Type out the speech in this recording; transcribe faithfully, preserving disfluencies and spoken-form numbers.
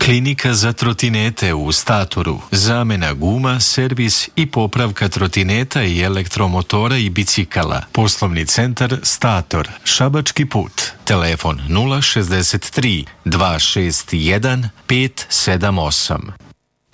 Klinika za trotinete u Statoru. Zamena guma, servis i popravka trotineta i elektromotora i bicikala. Poslovni centar Stator. Šabački put. Telefon nula šezdeset tri dva šest jedan pet sedam osam.